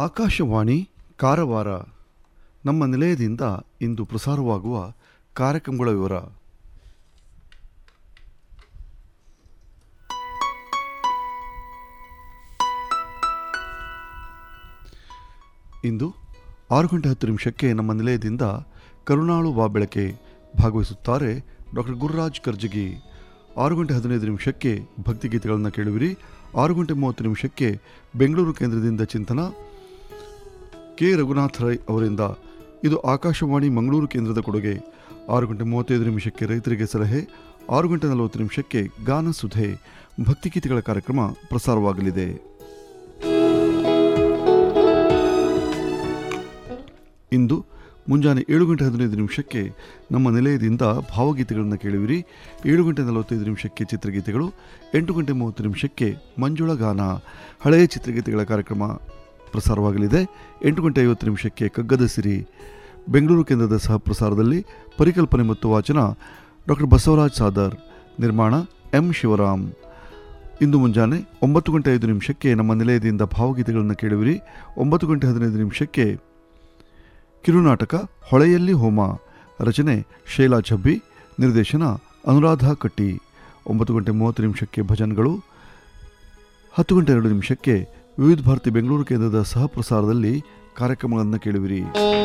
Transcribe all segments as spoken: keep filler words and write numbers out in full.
ಆಕಾಶವಾಣಿ ಕಾರವಾರ. ನಮ್ಮ ನಿಲಯದಿಂದ ಇಂದು ಪ್ರಸಾರವಾಗುವ ಕಾರ್ಯಕ್ರಮಗಳ ವಿವರ. ಇಂದು ಆರು ಗಂಟೆ ಹತ್ತು ನಿಮಿಷಕ್ಕೆ ನಮ್ಮ ನಿಲಯದಿಂದ ಕರುಣಾಳು ಬಾ ಬೆಳಕೆ ಭಾಗವಹಿಸುತ್ತಾರೆ ಡಾಕ್ಟರ್ ಗುರುರಾಜ್ ಕರ್ಜಗಿ. ಆರು ಗಂಟೆ ಹದಿನೈದು ನಿಮಿಷಕ್ಕೆ ಭಕ್ತಿಗೀತೆಗಳನ್ನು ಕೇಳುವಿರಿ. ಆರು ಗಂಟೆ ಮೂವತ್ತು ನಿಮಿಷಕ್ಕೆ ಬೆಂಗಳೂರು ಕೇಂದ್ರದಿಂದ ಚಿಂತನ ಕೆ ರಘುನಾಥ್ ರೈ ಅವರಿಂದ. ಇದು ಆಕಾಶವಾಣಿ ಮಂಗಳೂರು ಕೇಂದ್ರದ ಕೊಡುಗೆ. ಆರು ಗಂಟೆ ಮೂವತ್ತೈದು ನಿಮಿಷಕ್ಕೆ ರೈತರಿಗೆ ಸಲಹೆ. ಆರು ಗಂಟೆ ನಲವತ್ತು ನಿಮಿಷಕ್ಕೆ ಗಾನ ಸುಧೆ ಭಕ್ತಿಗೀತೆಗಳ ಕಾರ್ಯಕ್ರಮ ಪ್ರಸಾರವಾಗಲಿದೆ. ಇಂದು ಮುಂಜಾನೆ ಏಳು ಗಂಟೆ ಹದಿನೈದು ನಿಮಿಷಕ್ಕೆ ನಮ್ಮ ನಿಲಯದಿಂದ ಭಾವಗೀತೆಗಳನ್ನು ಕೇಳುವಿರಿ. ಏಳು ಗಂಟೆ ನಲವತ್ತೈದು ನಿಮಿಷಕ್ಕೆ ಚಿತ್ರಗೀತೆಗಳು. ಎಂಟು ಗಂಟೆ ಮೂವತ್ತು ನಿಮಿಷಕ್ಕೆ ಮಂಜುಳ ಗಾನ ಹಳೆಯ ಚಿತ್ರಗೀತೆಗಳ ಕಾರ್ಯಕ್ರಮ ಪ್ರಸಾರವಾಗಲಿದೆ. ಎಂಟು ಗಂಟೆ ಐವತ್ತು ನಿಮಿಷಕ್ಕೆ ಕಗ್ಗದ ಸಿರಿ ಬೆಂಗಳೂರು ಕೇಂದ್ರದ ಸಹ ಪ್ರಸಾರದಲ್ಲಿ. ಪರಿಕಲ್ಪನೆ ಮತ್ತು ವಾಚನ ಡಾಕ್ಟರ್ ಬಸವರಾಜ್ ಸಾದರ್. ನಿರ್ಮಾಣ ಎಂ ಶಿವರಾಮ್. ಇಂದು ಮುಂಜಾನೆ ಒಂಬತ್ತು ಗಂಟೆ ಐದು ನಿಮಿಷಕ್ಕೆ ನಮ್ಮ ನಿಲಯದಿಂದ ಭಾವಗೀತೆಗಳನ್ನು ಕೇಳುವಿರಿ. ಒಂಬತ್ತು ಗಂಟೆ ಹದಿನೈದು ನಿಮಿಷಕ್ಕೆ ಕಿರುನಾಟಕ ಹೊಳೆಯಲ್ಲಿ ಹೋಮ. ರಚನೆ ಶೈಲಾ ಛಬ್ಬಿ. ನಿರ್ದೇಶನ ಅನುರಾಧ ಕಟ್ಟಿ. ಒಂಬತ್ತು ಗಂಟೆ ಮೂವತ್ತು ನಿಮಿಷಕ್ಕೆ ಭಜನ್ಗಳು. ಹತ್ತು ಗಂಟೆ ಎರಡು ನಿಮಿಷಕ್ಕೆ ವಿವಿಧ ಭಾರತಿ ಬೆಂಗಳೂರು ಕೇಂದ್ರದ ಸಹ ಪ್ರಸಾರದಲ್ಲಿ ಕಾರ್ಯಕ್ರಮಗಳನ್ನು ಕೇಳುವಿರಿ.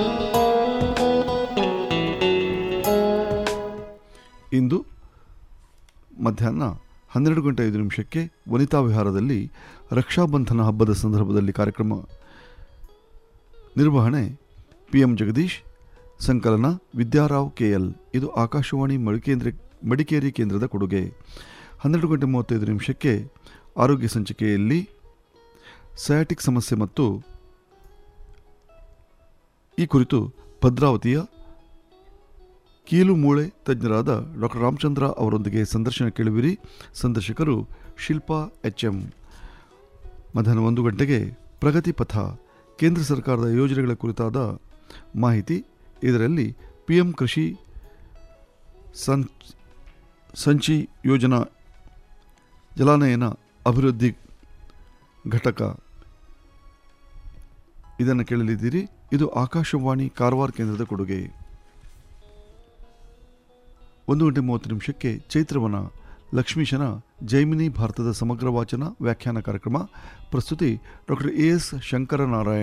ಇಂದು ಮಧ್ಯಾಹ್ನ ಹನ್ನೆರಡು ಗಂಟೆ ಐದು ನಿಮಿಷಕ್ಕೆ ವನಿತಾ ವಿಹಾರದಲ್ಲಿ ರಕ್ಷಾಬಂಧನ ಹಬ್ಬದ ಸಂದರ್ಭದಲ್ಲಿ ಕಾರ್ಯಕ್ರಮ. ನಿರ್ವಹಣೆ ಪಿ ಎಂ ಜಗದೀಶ್. ಸಂಕಲನ ವಿದ್ಯಾರಾವ್ ಕೆ ಎಲ್. ಇದು ಆಕಾಶವಾಣಿ ಮಡಿಕೇಂದ್ರ ಮಡಿಕೇರಿ ಕೇಂದ್ರದ ಕೊಡುಗೆ. ಹನ್ನೆರಡು ಗಂಟೆ ಮೂವತ್ತೈದು ನಿಮಿಷಕ್ಕೆ ಆರೋಗ್ಯ ಸಂಚಿಕೆಯಲ್ಲಿ ಸಯಾಟಿಕ್ ಸಮಸ್ಯೆ ಮತ್ತು ಈ ಕುರಿತು ಭದ್ರಾವತಿಯ ಕೀಲು ಮೂಳೆ ತಜ್ಞರಾದ ಡಾಕ್ಟರ್ ರಾಮಚಂದ್ರ ಅವರೊಂದಿಗೆ ಸಂದರ್ಶನ ಕೇಳುವಿರಿ. ಸಂದರ್ಶಕರು ಶಿಲ್ಪಾ ಎಚ್ ಎಂ. ಮಧ್ಯಾಹ್ನ ಒಂದು ಗಂಟೆಗೆ ಪ್ರಗತಿ ಪಥ ಕೇಂದ್ರ ಸರ್ಕಾರದ ಯೋಜನೆಗಳ ಕುರಿತಾದ ಮಾಹಿತಿ. ಇದರಲ್ಲಿ ಪಿ ಎಂ ಕೃಷಿ ಸಂ ಸಂಚಿ ಯೋಜನಾ ಜಲಾನಯನ ಅಭಿವೃದ್ಧಿ ಘಟಕ ಇದನ್ನು ಕೇಳಲಿದ್ದೀರಿ. ಇದು ಆಕಾಶವಾಣಿ ಕಾರವಾರ ಕೇಂದ್ರದ ಕೊಡುಗೆ. ಒಂದು ಗಂಟೆ ಮೂವತ್ತು ನಿಮಿಷಕ್ಕೆ ಚೈತ್ರವನ ಲಕ್ಷ್ಮೀಶನ ಜೈಮಿನಿ ಭಾರತದ ಸಮಗ್ರ ವಾಚನ ವ್ಯಾಖ್ಯಾನ ಕಾರ್ಯಕ್ರಮ. ಪ್ರಸ್ತುತಿ ಡಾಕ್ಟರ್ ಎ ಎಸ್ ಶಂಕರನಾರಾಯಣ.